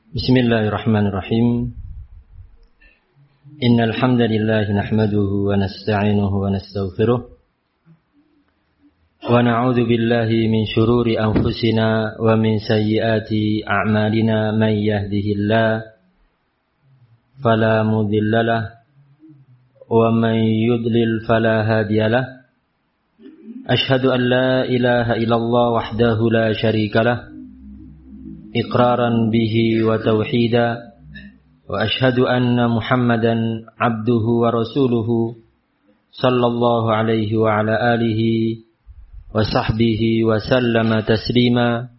Bismillahirrahmanirrahim. Innal hamdalillah nahmaduhu wa nasta'inuhu wa nastaghfiruh. Wa na'udzu billahi min shururi anfusina wa min sayyiati a'malina may yahdihillahu fala mudhillalah wa may yudlil fala hadiyalah. Ashhadu an la ilaha illallah wahdahu la syarikalah iqraran bihi wa tauhida wa ashhadu anna Muhammadan abduhu wa rasuluhu sallallahu alaihi wa ala alihi wa sahbihi wa sallama taslima.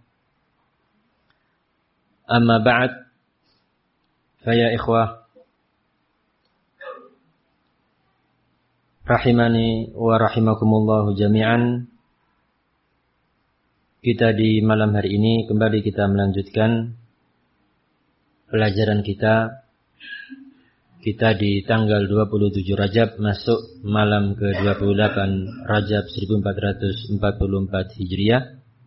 Amma ba'd, faya ikhwah rahimani wa rahimakumullahu jami'an. Kita di malam hari ini kembali kita melanjutkan pelajaran kita. Kita di tanggal 27 Rajab masuk malam ke-28 Rajab 1444 Hijriah.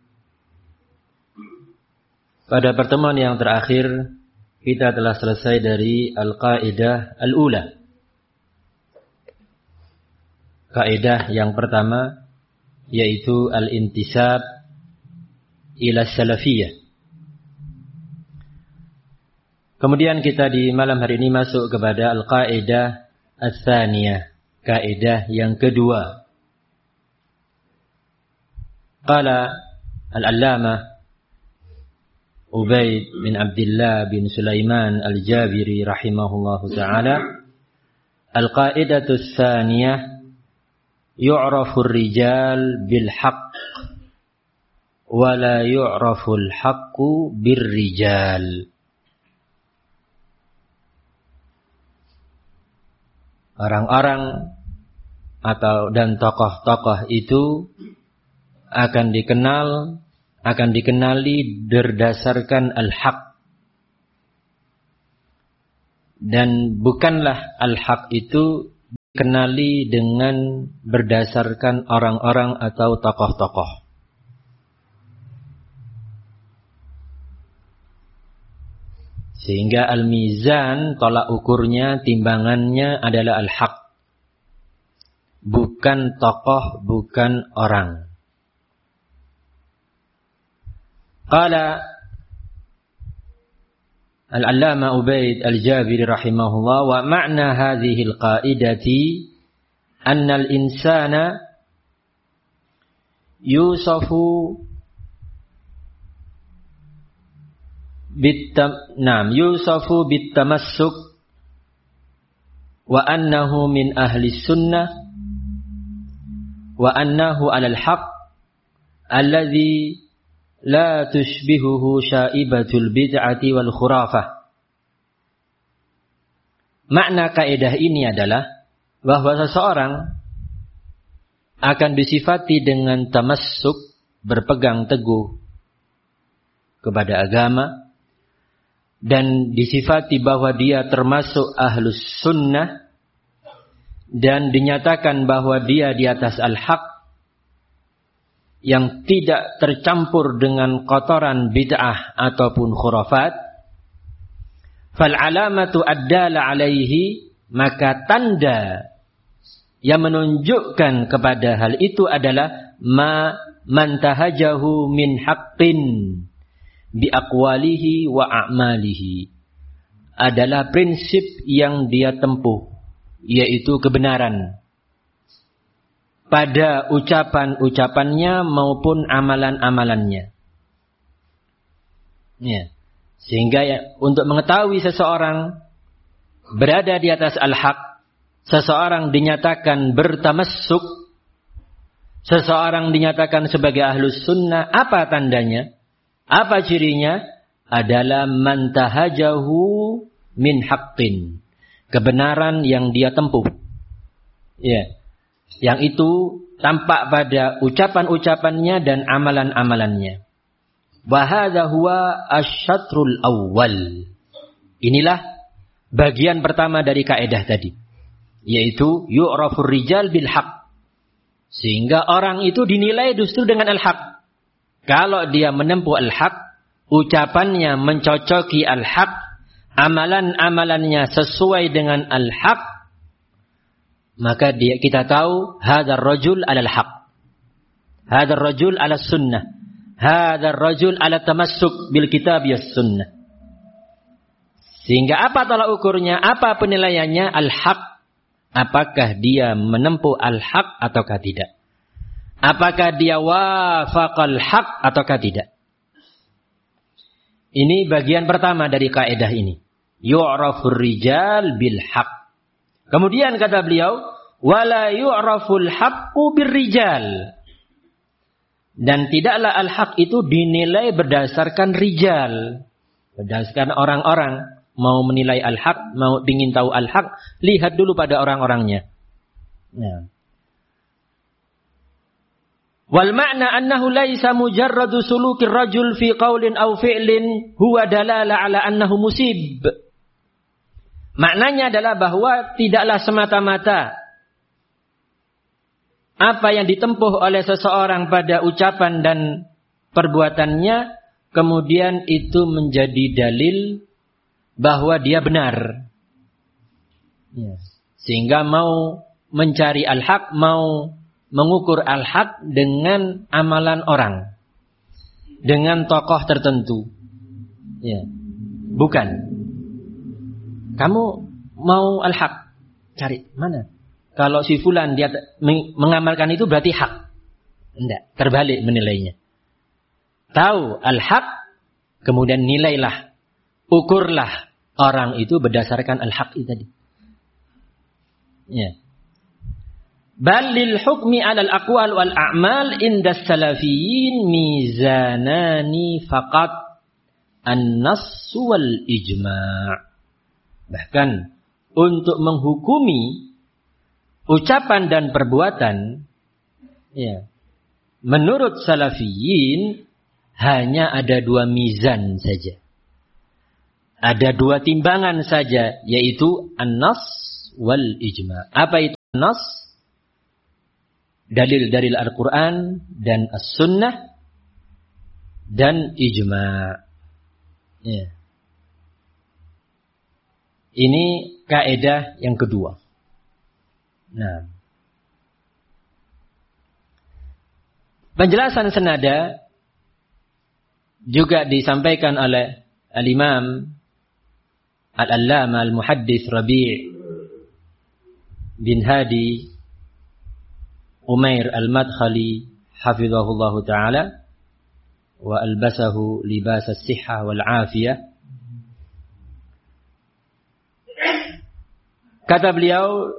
Pada pertemuan yang terakhir kita telah selesai dari Al-Qaidah Al-Ula. Kaidah yang pertama yaitu Al-Intisab ila salafiyah. Kemudian kita di malam hari ini masuk kepada al-qaidah ats-tsaniyah, kaidah yang kedua. Qala al-allamah Ubaid bin Abdullah bin Sulaiman al-Jabiri rahimahullahu taala, al-qaidatu ats-tsaniyah yu'rafu ar-rijal bil haqq wala yu'raful haqqu birrijal. Orang-orang dan tokoh-tokoh itu akan dikenali berdasarkan al-haq. Dan bukanlah al-haq itu dikenali dengan berdasarkan orang-orang atau tokoh-tokoh. Sehingga al-mizan, tolak ukurnya, timbangannya adalah al-haq. Bukan tokoh, bukan orang. Qala al-allama Ubaid al-Jabiri rahimahullah, wa ma'na hadhihi al-qaidati anna al-insana yusafu yusafu bitamassuk wa annahu min ahli sunnah wa annahu alal haq alladhi la tushbihuhu syaibatul bid'ati wal khurafah. Makna kaidah ini adalah bahwa seseorang akan disifati dengan tamassuk, berpegang teguh kepada agama, dan disifati bahwa dia termasuk ahlus sunnah, dan dinyatakan bahwa dia di atas al-haq yang tidak tercampur dengan kotoran bid'ah ataupun khurafat. Fal alamatu addala alaihi, maka tanda yang menunjukkan kepada hal itu adalah man tahajahu min haqqin bi aqwalihi wa a'malihi, adalah prinsip yang dia tempuh, yaitu kebenaran pada ucapan-ucapannya maupun amalan-amalannya. Ya. Sehingga untuk mengetahui seseorang berada di atas al-haq, seseorang dinyatakan bertamassuk, seseorang dinyatakan sebagai ahlus sunnah, apa tandanya? Apa cirinya? Adalah man tahajahu min haqqin, kebenaran yang dia tempuh. Ya. Yang itu tampak pada ucapan-ucapannya dan amalan-amalannya. Wa hadza huwa asy-syatrul awwal. Inilah bagian pertama dari kaidah tadi, yaitu yu'rafur rijal bil haqq. Sehingga orang itu dinilai justru dengan al-haq. Kalau dia menempuh al-haq, ucapannya mencocoki al-haq, amalan-amalannya sesuai dengan al-haq, maka kita tahu hadzal rajul 'alal haq. Hadzal rajul 'ala sunnah. Hadzal rajul 'ala tamassuk bil kitab was sunnah. Sehingga apa tolak ukurnya? Apa penilaiannya? Al-haq. Apakah dia menempuh al-haq ataukah tidak? Apakah dia wafaqal haq ataukah tidak? Ini bagian pertama dari kaidah ini. Yu'rafur rijal bil haq. Kemudian kata beliau, wala yu'raful haqqu bir rijal. Dan tidaklah al-haq itu dinilai berdasarkan rijal. Berdasarkan orang-orang. Mau menilai al-haq, mau ingin tahu al-haq, lihat dulu pada orang-orangnya. Ya. Wal ma'na annahu laisa mujarradu sulukir rajul fi qaulin aw fi'lin huwa dalala ala annahu musib. Maknanya adalah bahwa tidaklah semata-mata apa yang ditempuh oleh seseorang pada ucapan dan perbuatannya kemudian itu menjadi dalil bahwa dia benar. Ya. Sehingga mau mencari al-haq, mau mengukur al-haq dengan amalan orang. Dengan tokoh tertentu. Ya. Bukan. Kamu mau al-haq, cari mana? Kalau si fulan dia mengamalkan itu berarti hak. Tidak, terbalik menilainya. Tahu al-haq, kemudian nilailah. Ukurlah orang itu berdasarkan al-haq itu tadi. Ya. Bal lil hukmi 'alal aqwal wal a'mal indas salafiyyin mizanani faqat an-nass wal ijma'. Bahkan untuk menghukumi ucapan dan perbuatan, ya, menurut salafiyyin hanya ada 2 mizan saja. Ada 2 timbangan saja, yaitu an-nas wal ijma'. Apa itu an-nas? Dalil-dalil Al-Quran dan As-Sunnah dan ijma'. Ya. Ini kaidah yang kedua. Nah, penjelasan senada juga disampaikan oleh Al-Imam Al-Allama Al-Muhaddits Rabi' bin Hadi Umair Al-Madkhali hafizahullahu ta'ala wa albasahu libas as-sihha wal afiyah. Kata beliau,